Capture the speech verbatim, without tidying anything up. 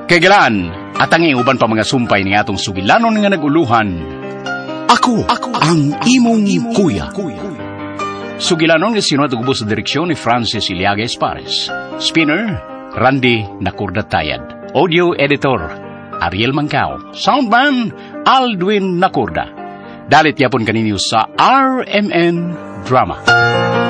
Kagalaan, at ang iuban pa mga sumpay ni atong sugilanon nga naguluhan. Ako, ako ang imong kuya. Sugilanon nga sinuat ubos sa direksyon ni Francis Iliaga Espares. Spinner, Randy Nakurda-Tayad. Audio editor, Ariel Mancao. Soundman, Aldwin Nakurda. Dalit yapon kaninyo sa R M N Drama.